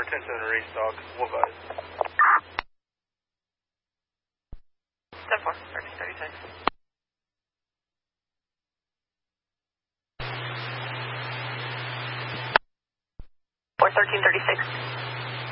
10-7 restock, what about it? 10-4, 1336. Or 1336.